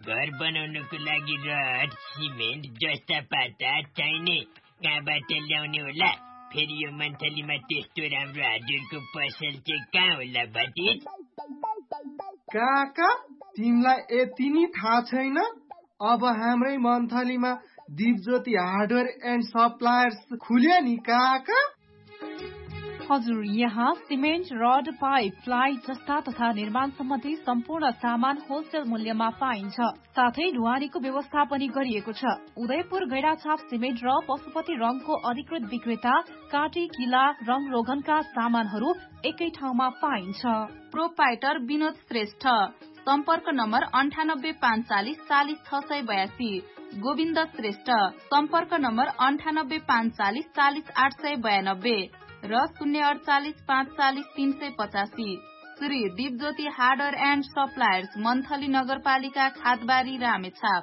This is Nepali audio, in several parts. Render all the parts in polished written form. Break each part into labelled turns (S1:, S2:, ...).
S1: घर बनाउनको लागि रड, सिमेन्ट जस्ता पाता चाहिने कहाँबाट ल्याउने होला? फेरि यो मन्थलीमा त्यस्तो राम्रो हार्डवेयरको पसल चाहिँ कहाँ होला भतिज?
S2: काका, तिमीलाई यति नि थाहा छैन? अब हाम्रै मन्थलीमा दीपज्योति हार्डवेयर एन्ड सप्लायर्स खुल्यो नि काका।
S3: हजुर, यहाँ सिमेन्ट, रड, पाइप, प्लाई जस्ता तथा निर्माण सम्बन्धी सम्पूर्ण सामान होलसेल मूल्यमा पाइन्छ। साथै ढुवानीको व्यवस्था पनि गरिएको छ। उदयपुर गैडाछाप सिमेन्ट र पशुपति रङको अधिकृत विक्रेता काटी, किला, रङ रोगनका सामानहरू एकै ठाउँमा पाइन्छ।
S4: प्रोपाइटर विनोद श्रेष्ठ, सम्पर्क नम्बर 9854 40 682। गोविन्द श्रेष्ठ, सम्पर्क नम्बर 9854 40 892 र 048 540 385। Shri Deepjyoti hardware and suppliers, monthly नगरपालिका, खादबारी, रामेछाप।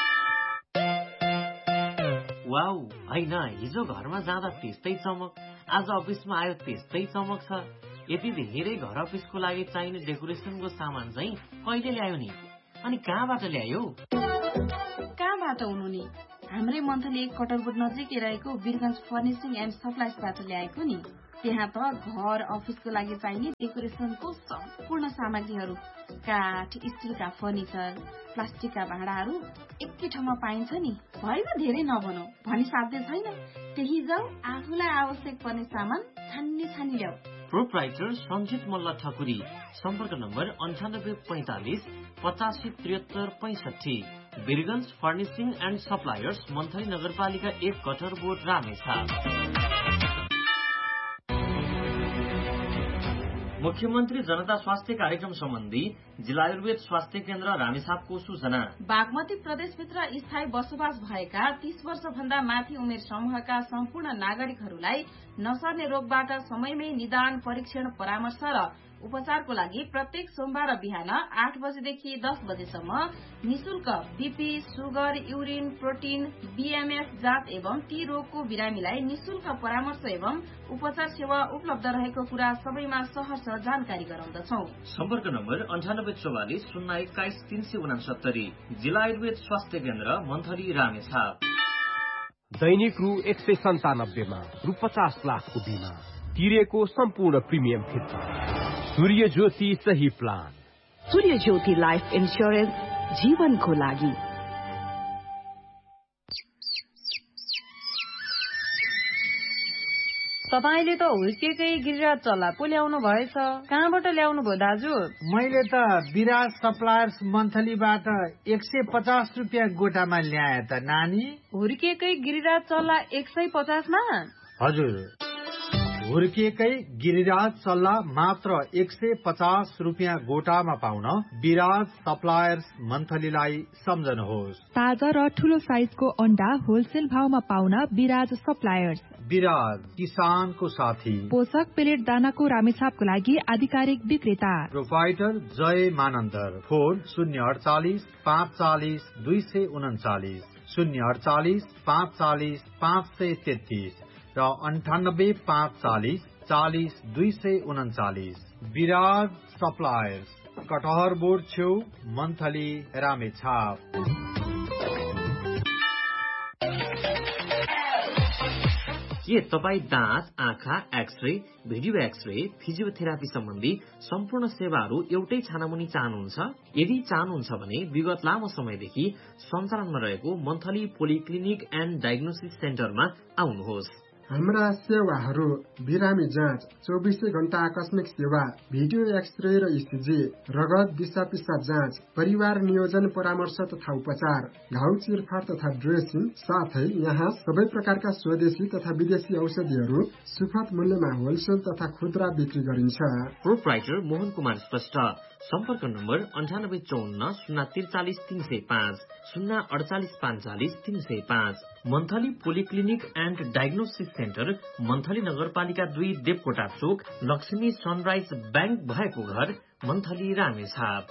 S5: वाउ, हैन हिजो घरमा जाँदा त्यस्तै चमक, आज अफिसमा आयो त्यस्तै चमक छ। यति धेरै घर अफिसको लागि चाहिने डेकोरेसनको सामान चाहिँ कहिले ल्यायो नि? अनि कहाँबाट ल्यायो?
S4: कहाँबाट हुनु नि? हाम्रै मन्थली 1 कटरबोट नजिकै रहेको वीरगञ्ज फर्निसिङ एन्ड सप्लायर्सबाट ल्याएको नि। त्यहाँ त घर अफिसको लागि चाहिने डेकोरेसनको सम्पूर्ण सामग्रीहरू, काठ, स्टिलका फर्निचर, प्लास्टिकका भाँडाहरू एकै ठाउँमा पाइन्छ नि। भएन धेरै नबनाऊ भनी साध्य छैन। त्यही जाऊ, आफूलाई आवश्यक पर्ने सामान छानी ल्याऊ।
S5: प्रोप्राइटर सञ्जित मल्ल ठकुरी, सम्पर्क number 9845 85 73 65। Birgunj furnishing and suppliers, monthly नगरपालिका 1 कटरबोट, रामेछाप। मुख्यमन्त्री जनता स्वास्थ्य कार्यक्रम सम्बन्धी जिल्ला आयुर्वेद स्वास्थ्य केन्द्र रामेछापको सूचना।
S4: बागमती प्रदेशभित्र स्थायी बसोबास भएका 30 वर्षभन्दा माथि उमेर समूहका सम्पूर्ण नागरिकहरूलाई नसर्ने रोगबाट समयमै निदान, परीक्षण, परामर्श र उपचारको लागि प्रत्येक सोमबार बिहान 8 बजेदेखि 10 बजेसम्म निशुल्क BP, sugar, urine, protein, BMF जाँच एवं ती रोगको बिरामीलाई निशुल्क परामर्श एवं उपचार सेवा उपलब्ध रहेको कुरा सबैमा सहर्ष जानकारी गराउँदछौं।
S5: सम्पर्क नम्बर 9844 021 369। जिल्ला आयुर्वेद स्वास्थ्य केन्द्र, मन्थली, रामेछाप।
S6: दैनिक रु 197 मा रु 50 लाखको बिमा तिरेको सम्पूर्ण प्रिमियम फिर्ता। सूर्य ज्योति सही प्लान।
S7: सूर्य ज्योति लाइफ इन्स्योरेन्स, जीवनको लागि।
S3: तपाईले त हुर्केकै गिरिराज चल्ला पो ल्याउनु भएछ। कहाँबाट ल्याउनु भयो दाजु?
S8: मैले त विराज सप्लायर्स मन्थलीबाट 150 रुपियाँ गोटामा ल्याए त नानी।
S3: हुर्केकै गिरिराज चल्ला 150 मा?
S8: हजुर, हुर्किएकै गिरिराज चल्ला मात्र 150 रुपियाँ गोटामा पाउन विराज सप्लायर्स मन्थलीलाई सम्झनुहोस्।
S9: ताजा र ठूलो साइजको अण्डा होलसेल भावमा पाउन विराज सप्लायर्स।
S8: विराज, किसानको साथी।
S9: पोषक पेलेट दानाको रामेछापको लागि आधिकारिक विक्रेता।
S8: प्रोपाइटर जय मानन्दर। फोन 048 540 239, 048 540 533 र 98 540 40 239। विराज सप्लायर्स, कटहर बोर्ड छेउ, मन्थली, रामेछाप।
S5: के तपाईँ दाँत, आँखा, एक्सरे, भिडियो एक्सरे, फिजियोथेरापी सम्बन्धी सम्पूर्ण सेवाहरू एउटै छानामुनि चाहनुहुन्छ? यदि चाहनुहुन्छ भने विगत लामो समयदेखि सञ्चालनमा रहेको मन्थली पोलिक्लिनिक एन्ड डायग्नोसिस सेन्टरमा आउनुहोस्।
S10: हाम्रा सेवाहरू बिरामी जाँच, 24 घण्टा आकस्मिक सेवा, भिडियो एक्सरे र इसिजी, रगत दिशा पिसाब जाँच, परिवार नियोजन परामर्श तथा उपचार, घाउ चिरफार तथा ड्रेसिङ, साथै यहाँ सबै प्रकारका स्वदेशी तथा विदेशी औषधिहरू सुपथ मूल्यमा होलसेल तथा खुद्रा बिक्री गरिन्छ।
S5: प्रोप्राइटर मोहन कुमार श्रेष्ठ, सम्पर्क number 9854 043 305, 048 45 305। Monthly polyclinic and diagnosis centre, monthly नगरपालिका 2, देवकोटा चोक, लक्ष्मी सनराइज ब्याङ्क भएको घर, मन्थली, रामेछाप।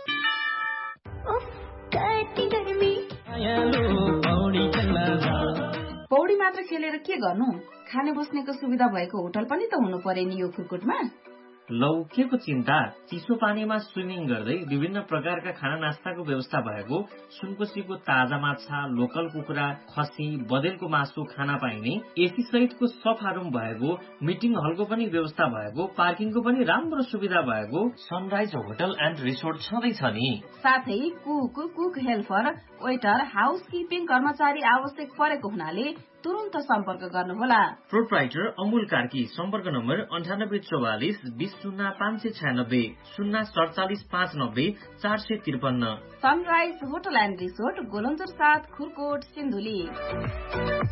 S4: पौडी मात्र खेलेर के गर्नु? खाने बस्नेको सुविधा भएको होटल पनि त हुनु पर्यो नि यो खुरकोटमा।
S5: लौ के को चिन्ता, चिसो पानीमा स्विमिङ गर्दै विभिन्न प्रकारका खाना नास्ताको व्यवस्था भएको, सुनकोसीको ताजा माछा, लोकल कुखुरा, खसी, बदेलको मासु खाना पाइने, एसी सहितको सफा रुम भएको, मिटिङ हलको पनि व्यवस्था भएको, पार्किङको पनि राम्रो सुविधा भएको सनराइज होटल एन्ड रिसोर्ट छँदैछ नि।
S4: साथै कुक हेल्पर, वेटर, हाउसकिपिङ कर्मचारी आवश्यक परेको हुनाले तुरुन्त सम्पर्क गर्नुहोला।
S5: प्रोप्राइटर अमूल कार्की। सम्पर्क number 9844 200596 047 590 453।
S4: Sunrise hotel and resort, Golanjor 7, Khurkot, Sindhuli.